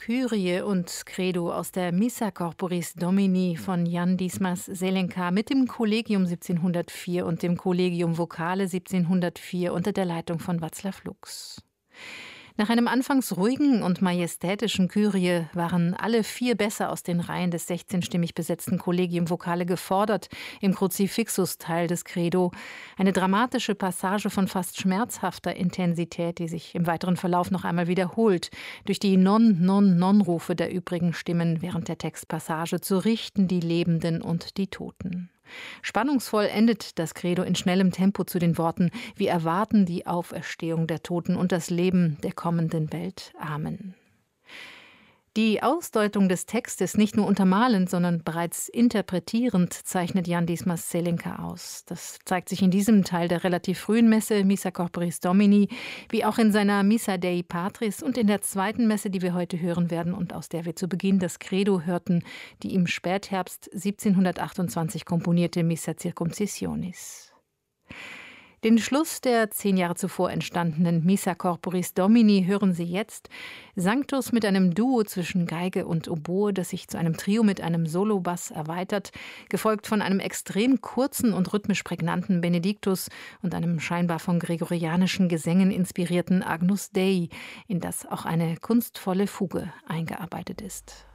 Kyrie und Credo aus der Missa Corporis Domini von Jan Dismas Selenka mit dem Kollegium 1704 und dem Collegium Vocale 1704 unter der Leitung von Václav Lux. Nach einem anfangs ruhigen und majestätischen Kyrie waren alle 4 Bässe aus den Reihen des 16-stimmig besetzten Collegium Vocale gefordert im Kruzifixus-Teil des Credo. Eine dramatische Passage von fast schmerzhafter Intensität, die sich im weiteren Verlauf noch einmal wiederholt, durch die Non-Non-Non-Rufe der übrigen Stimmen während der Textpassage zu richten die Lebenden und die Toten. Spannungsvoll endet das Credo in schnellem Tempo zu den Worten: Wir erwarten die Auferstehung der Toten und das Leben der kommenden Welt. Amen. Die Ausdeutung des Textes nicht nur untermalend, sondern bereits interpretierend zeichnet Jan Dismas Selenka aus. Das zeigt sich in diesem Teil der relativ frühen Messe, Missa Corporis Domini, wie auch in seiner Missa Dei Patris und in der zweiten Messe, die wir heute hören werden und aus der wir zu Beginn das Credo hörten, die im Spätherbst 1728 komponierte Missa Circumcisionis. Den Schluss der 10 Jahre zuvor entstandenen Missa Corporis Domini hören Sie jetzt. Sanctus mit einem Duo zwischen Geige und Oboe, das sich zu einem Trio mit einem Solobass erweitert, gefolgt von einem extrem kurzen und rhythmisch prägnanten Benediktus und einem scheinbar von gregorianischen Gesängen inspirierten Agnus Dei, in das auch eine kunstvolle Fuge eingearbeitet ist.